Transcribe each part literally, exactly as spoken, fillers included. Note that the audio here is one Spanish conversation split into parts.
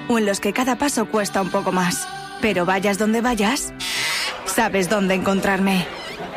o en los que cada paso cuesta un poco más. Pero vayas donde vayas, sabes dónde encontrarme.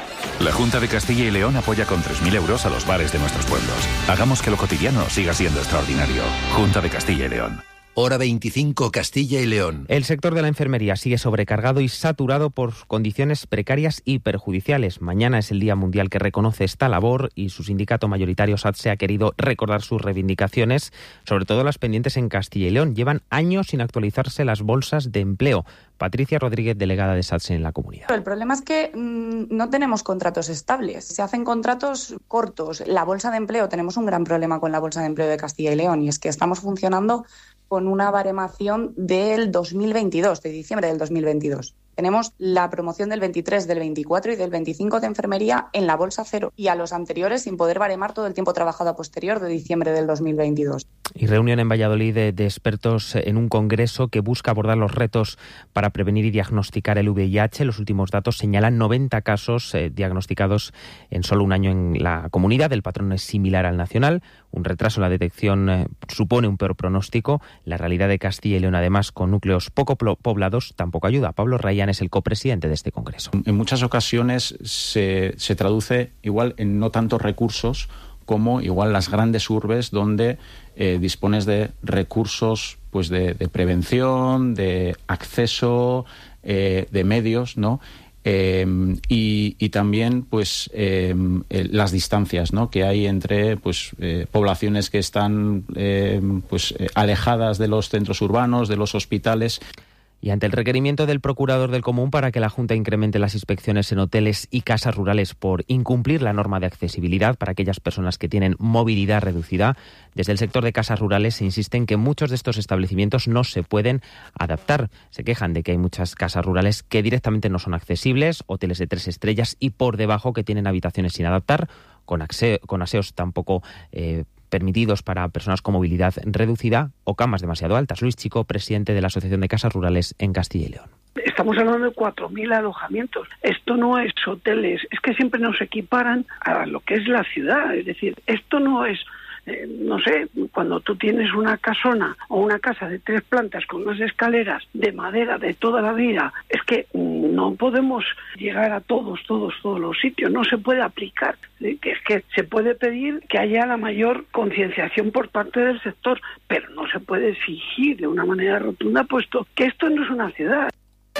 La Junta de Castilla y León apoya con tres mil euros a los bares de nuestros pueblos. Hagamos que lo cotidiano siga siendo extraordinario. Junta de Castilla y León. Hora veinticinco, Castilla y León. El sector de la enfermería sigue sobrecargado y saturado por condiciones precarias y perjudiciales. Mañana es el Día Mundial que reconoce esta labor y su sindicato mayoritario SATSE ha querido recordar sus reivindicaciones, sobre todo las pendientes en Castilla y León. Llevan años sin actualizarse las bolsas de empleo. Patricia Rodríguez, delegada de SATSE en la comunidad. El problema es que mmm, no tenemos contratos estables. Se hacen contratos cortos. La bolsa de empleo, tenemos un gran problema con la bolsa de empleo de Castilla y León, y es que estamos funcionando con una baremación del dos mil veintidós, de diciembre del dos mil veintidós. Tenemos la promoción del veintitrés, del veinticuatro y del veinticinco de enfermería en la bolsa cero, y a los anteriores sin poder baremar todo el tiempo trabajado a posterior de diciembre del dos mil veintidós. Y reunión en Valladolid de, de expertos en un congreso que busca abordar los retos para prevenir y diagnosticar el V I H. Los últimos datos señalan noventa casos eh, diagnosticados en solo un año en la comunidad. El patrón es similar al nacional. Un retraso en la detección eh, supone un peor pronóstico. La realidad de Castilla y León, además, con núcleos poco poblados, tampoco ayuda. Pablo Rayán es el copresidente de este congreso. En muchas ocasiones se, se traduce igual en no tantos recursos como igual las grandes urbes donde eh, dispones de recursos pues de, de prevención, de acceso, eh, de medios, ¿no? Eh, y, y también pues eh, eh, las distancias, ¿no?, que hay entre pues eh, poblaciones que están eh, pues eh, alejadas de los centros urbanos, de los hospitales. Y ante el requerimiento del procurador del Común para que la Junta incremente las inspecciones en hoteles y casas rurales por incumplir la norma de accesibilidad para aquellas personas que tienen movilidad reducida, desde el sector de casas rurales se insiste en que muchos de estos establecimientos no se pueden adaptar. Se quejan de que hay muchas casas rurales que directamente no son accesibles, hoteles de tres estrellas y por debajo que tienen habitaciones sin adaptar, con, aseo, con aseos tampoco eh, permitidos para personas con movilidad reducida o camas demasiado altas. Luis Chico, presidente de la Asociación de Casas Rurales en Castilla y León. Estamos hablando de cuatro mil alojamientos. Esto no es hoteles, es que siempre nos equiparan a lo que es la ciudad. Es decir, esto no es, eh, no sé, cuando tú tienes una casona o una casa de tres plantas con unas escaleras de madera de toda la vida, es que no podemos llegar a todos, todos, todos los sitios. No se puede aplicar. ¿Sí? Que es que se puede pedir que haya la mayor concienciación por parte del sector, pero no se puede exigir de una manera rotunda, puesto que esto no es una ciudad.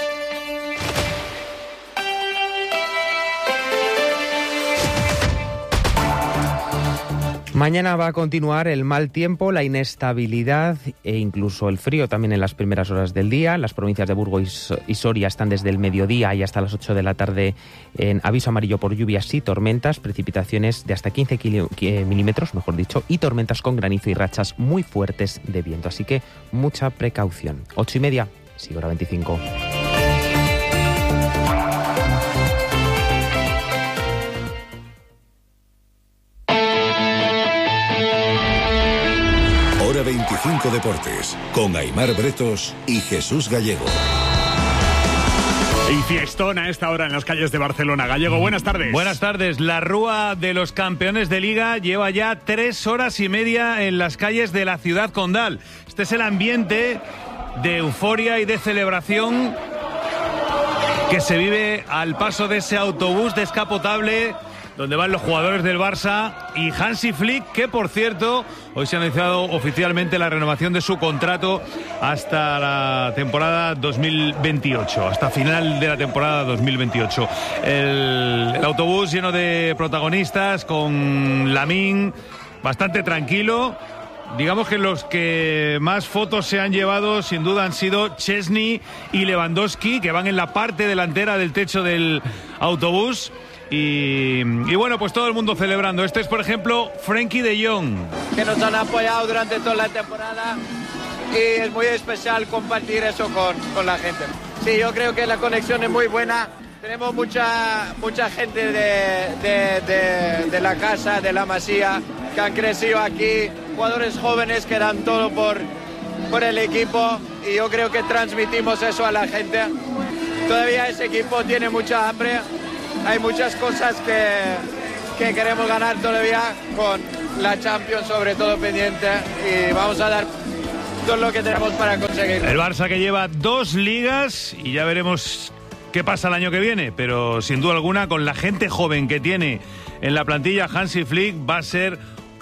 Mañana va a continuar el mal tiempo, la inestabilidad e incluso el frío también en las primeras horas del día. Las provincias de Burgos y Soria están desde el mediodía y hasta las ocho de la tarde en aviso amarillo por lluvias y tormentas, precipitaciones de hasta quince milímetros, mejor dicho, y tormentas con granizo y rachas muy fuertes de viento. Así que mucha precaución. Ocho y media, sigue hora veinticinco. veinticinco Deportes, con Aimar Bretos y Jesús Gallego. Y fiestón a esta hora en las calles de Barcelona. Gallego, buenas tardes. Buenas tardes. La Rúa de los Campeones de Liga lleva ya tres horas y media en las calles de la ciudad condal. Este es el ambiente de euforia y de celebración que se vive al paso de ese autobús descapotable donde van los jugadores del Barça y Hansi Flick, que por cierto hoy se ha anunciado oficialmente la renovación de su contrato hasta la temporada dos mil veintiocho, hasta final de la temporada dos mil veintiocho. El, el autobús lleno de protagonistas, con Lamine bastante tranquilo. Digamos que los que más fotos se han llevado sin duda han sido Chesney y Lewandowski, que van en la parte delantera del techo del autobús. Y, y bueno, pues todo el mundo celebrando. Este es, por ejemplo, Frenkie de Jong. Que nos han apoyado durante toda la temporada y es muy especial compartir eso con, con la gente. Sí, yo creo que la conexión es muy buena. Tenemos mucha mucha gente de, de, de, de la casa, de la Masía, que han crecido aquí, jugadores jóvenes que dan todo por, por el equipo, y yo creo que transmitimos eso a la gente. Todavía ese equipo tiene mucha hambre. Hay muchas cosas que, que queremos ganar todavía, con la Champions sobre todo pendiente, y vamos a dar todo lo que tenemos para conseguirlo. El Barça que lleva dos ligas y ya veremos qué pasa el año que viene, pero sin duda alguna con la gente joven que tiene en la plantilla Hansi Flick va a ser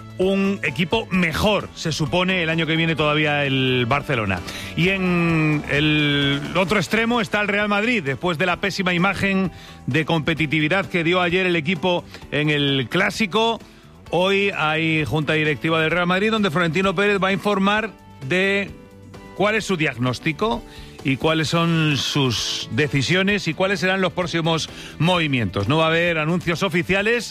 un equipo mejor, se supone, el año que viene todavía el Barcelona. Y en el otro extremo está el Real Madrid, después de la pésima imagen de competitividad que dio ayer el equipo en el Clásico. Hoy hay junta directiva del Real Madrid donde Florentino Pérez va a informar de cuál es su diagnóstico y cuáles son sus decisiones y cuáles serán los próximos movimientos. No va a haber anuncios oficiales,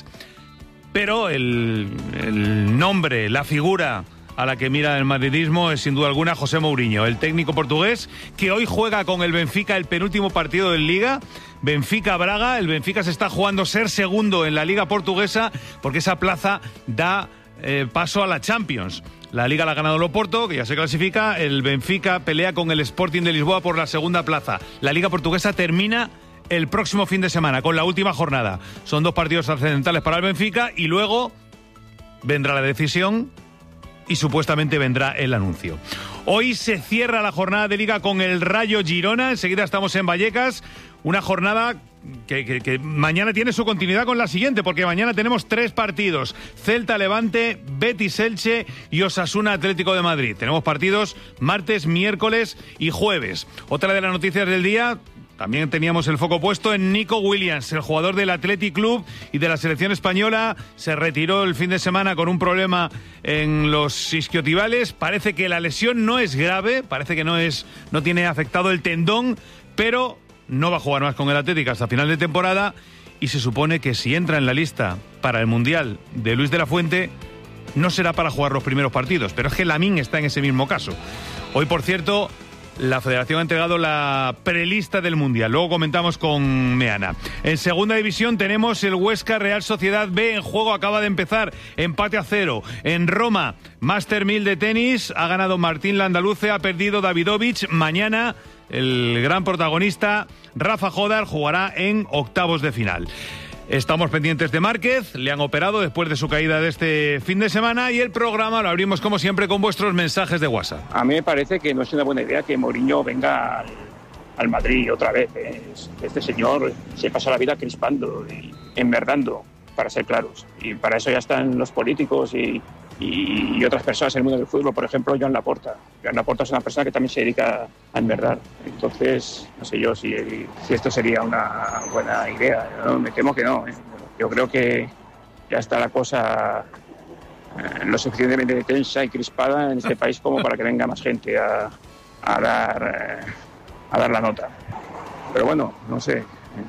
pero el, el nombre, la figura a la que mira el madridismo es sin duda alguna José Mourinho, el técnico portugués que hoy juega con el Benfica el penúltimo partido de Liga. Benfica-Braga, el Benfica se está jugando ser segundo en la Liga portuguesa porque esa plaza da eh, paso a la Champions. La Liga la ha ganado el Oporto, que ya se clasifica, el Benfica pelea con el Sporting de Lisboa por la segunda plaza. La Liga portuguesa termina el próximo fin de semana, con la última jornada. Son dos partidos trascendentales para el Benfica y luego vendrá la decisión y supuestamente vendrá el anuncio. Hoy se cierra la jornada de Liga con el Rayo Girona, enseguida estamos en Vallecas, una jornada que, que, que mañana tiene su continuidad con la siguiente, porque mañana tenemos tres partidos: Celta Levante, Betis Elche y Osasuna Atlético de Madrid. Tenemos partidos martes, miércoles y jueves. Otra de las noticias del día: también teníamos el foco puesto en Nico Williams, el jugador del Athletic Club y de la selección española. Se retiró el fin de semana con un problema en los isquiotibales. Parece que la lesión no es grave, parece que no es, no tiene afectado el tendón, pero no va a jugar más con el Athletic hasta final de temporada y se supone que si entra en la lista para el Mundial de Luis de la Fuente no será para jugar los primeros partidos, pero es que Lamine está en ese mismo caso. Hoy, por cierto, la Federación ha entregado la prelista del Mundial. Luego comentamos con Meana. En segunda división tenemos el Huesca Real Sociedad B en juego. Acaba de empezar. Empate a cero. En Roma, Master mil de tenis. Ha ganado Martín Landaluce. Ha perdido Davidovich. Mañana el gran protagonista, Rafa Jodar, jugará en octavos de final. Estamos pendientes de Márquez, le han operado después de su caída de este fin de semana y el programa lo abrimos como siempre con vuestros mensajes de WhatsApp. A mí me parece que no es una buena idea que Mourinho venga al, al Madrid otra vez. Este señor se pasa la vida crispando y enmerdando, para ser claros. Y para eso ya están los políticos y, y, y otras personas en el mundo del fútbol. Por ejemplo, Joan Laporta. Joan Laporta es una persona que también se dedica a enmerdar. Entonces, no sé yo si, si esto sería una buena idea, ¿no? Me temo que no, ¿eh? Yo creo que ya está la cosa eh, lo suficientemente tensa y crispada en este país como para que venga más gente a, a, dar, eh, a dar la nota. Pero bueno, no sé.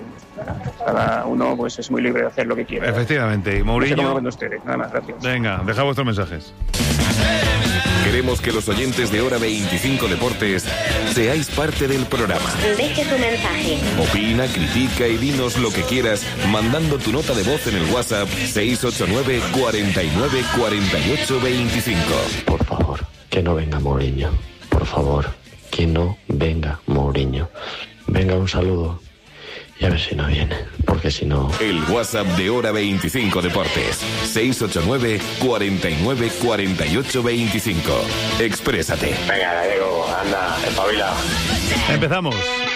Cada uno pues es muy libre de hacer lo que quiera. Efectivamente, y Mourinho. No sé cómo lo ven ustedes. Nada más, gracias. Venga, deja vuestros mensajes. Queremos que los oyentes de Hora veinticinco Deportes seáis parte del programa. Deje tu mensaje. Opina, critica y dinos lo que quieras mandando tu nota de voz en el WhatsApp seis ocho nueve, cuarenta y nueve, cuarenta y ocho, veinticinco. Por favor, que no venga Mourinho. Por favor, que no venga Mourinho. Venga, un saludo. Y a ver si no viene, porque si no... El WhatsApp de Hora veinticinco Deportes. seis ocho nueve, cuarenta y nueve, cuarenta y ocho, veinticinco. Exprésate. Venga, Gallego, anda, espabila. Empezamos.